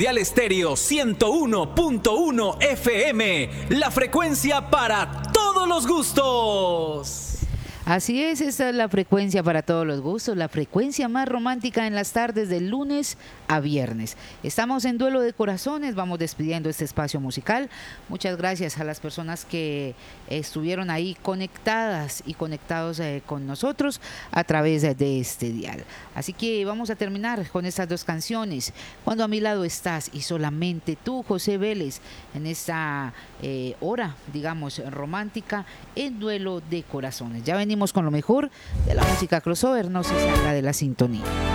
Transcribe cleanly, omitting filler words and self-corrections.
Dial Estéreo 101.1 FM, la frecuencia para todos los gustos. Así es, esta es la frecuencia para todos los gustos, la frecuencia más romántica en las tardes de lunes a viernes. Estamos en Duelo de Corazones, vamos despidiendo este espacio musical. Muchas gracias a las personas que estuvieron ahí conectadas y conectados con nosotros a través de este dial. Así que vamos a terminar con estas dos canciones. Cuando a mi lado estás y solamente tú, José Vélez, en esta hora, digamos, romántica en Duelo de Corazones. Ya venimos con lo mejor de la música crossover, no se salga de la sintonía.